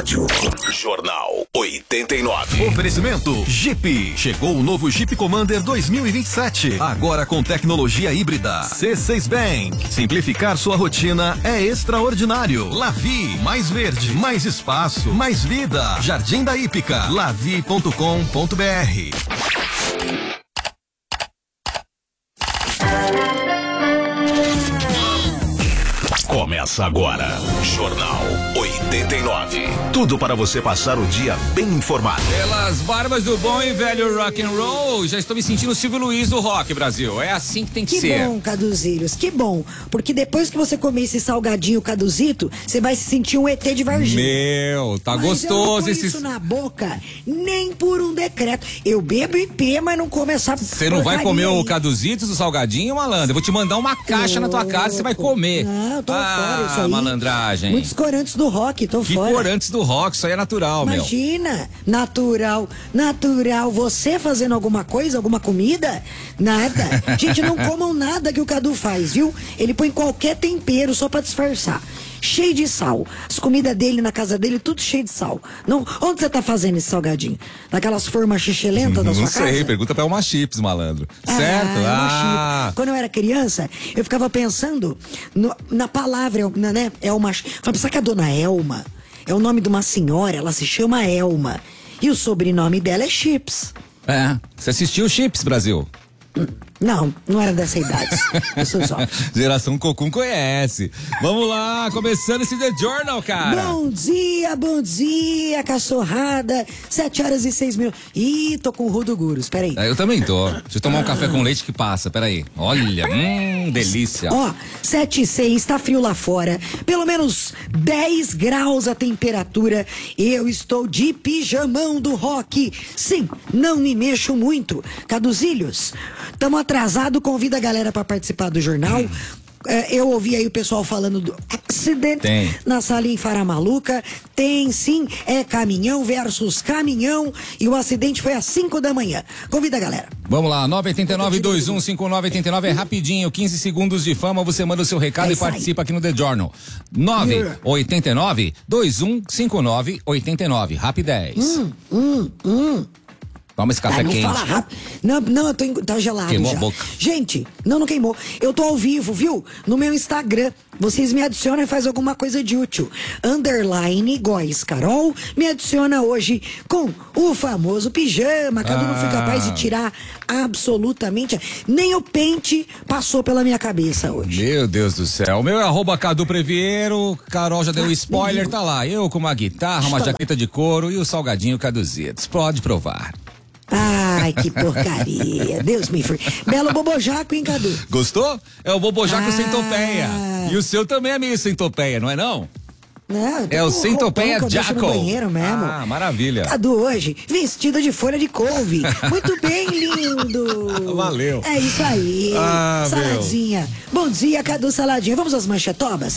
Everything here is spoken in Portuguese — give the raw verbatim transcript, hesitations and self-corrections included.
rádio. Jornal oitenta e nove. Oferecimento Jeep. Chegou o novo Jeep Commander dois mil e vinte e sete. Agora com tecnologia híbrida. C seis Bank. Simplificar sua rotina é extraordinário. Lavi, mais verde, mais espaço, mais vida. Jardim da Hípica. lavi ponto com ponto br. Começa agora, Jornal oitenta e nove. Tudo para você passar o dia bem informado. Pelas barbas do bom e velho rock and roll, já estou me sentindo o Silvio Luiz do rock, Brasil. É assim que tem que, que ser. Que bom, Caduzílios, que bom. Porque depois que você comer esse salgadinho caduzito, você vai se sentir um E T de Varginha. Meu, tá mas gostoso esse. esse. Isso na boca, nem por um decreto. Eu bebo I P, mas não como essa. Você não vai comer aí. o caduzitos, o salgadinho, malandro? Eu vou te mandar uma caixa Louco. na tua casa, você vai comer. Não, eu tô ah, fora isso aí. Malandragem. Muitos corantes do rock, tô que fora. Que corantes do rock, isso aí é natural, Imagina, meu. Imagina, natural, natural. Você fazendo alguma coisa, alguma comida? Nada. Gente, não comam nada que o Cadu faz, viu? Ele põe qualquer tempero só pra disfarçar. Cheio de sal. As comidas dele na casa dele, tudo cheio de sal. Não, onde você tá fazendo esse salgadinho? Naquelas formas xixilentas da sua casa? Não sei, pergunta pra Elma Chips, malandro. Ah, certo? Ah. Ah. Quando eu era criança, eu ficava pensando no, na palavra, né? Elma. Falei, pensar que a dona Elma é o nome de uma senhora, ela se chama Elma. E o sobrenome dela é Chips. É, você assistiu Chips, Brasil? Não, não era dessa idade. Eu sou jovem. Geração Cocum conhece. Vamos lá, começando esse The Journal, cara. Bom dia, bom dia, cachorrada. Sete horas e seis minutos. Ih, tô com o Rudo Gurus, peraí. É, eu também tô. Deixa eu tomar um café com leite que passa, peraí. Olha, hum, delícia. Ó, sete e seis, tá frio lá fora. Pelo menos dez graus a temperatura. Eu estou de pijamão do rock. Sim, não me mexo muito. Caduzílios, tamo atrasado, convida a galera pra participar do jornal. É, eu ouvi aí o pessoal falando do acidente Tem. na salinha Faramaluca. Tem sim, é caminhão versus caminhão. E o acidente foi às cinco da manhã. Convida a galera. Vamos lá, nove oito nove, dois um cinco nove oito nove, é rapidinho, quinze segundos de fama, você manda o seu recado é e participa aí. Aqui no The Journal. nove oito nove, dois um cinco nove oito nove, rapidez. Hum, hum, hum. Toma esse café ah, não quente. Fala rápido. Não, não, eu tô em, tá gelado Queimou já. a boca. Gente, não, não queimou. Eu tô ao vivo, viu? No meu Instagram. Vocês me adicionam e faz alguma coisa de útil. Underline Góis Carol me adiciona hoje com o famoso pijama. Cadu ah. não foi capaz de tirar absolutamente. Nem o pente passou pela minha cabeça hoje. Meu Deus do céu. O meu é arroba Cadu Previero. Carol já deu um spoiler, tá lá. Eu com uma guitarra, uma Está jaqueta lá. De couro e o salgadinho Caduzitos. Pode provar. Ai, que porcaria. Deus me livre. Belo bobojaco, hein, Cadu? Gostou? É o bobojaco ah. centopeia. E o seu também é meio centopeia, não é não? Não, é o centopeia Jackal. No banheiro mesmo. Ah, maravilha. Cadu hoje, vestida de folha de couve. Muito bem, lindo. Valeu. É isso aí. Ah, Saladinha. Meu. Bom dia, Cadu Saladinha. Vamos às manchetobas?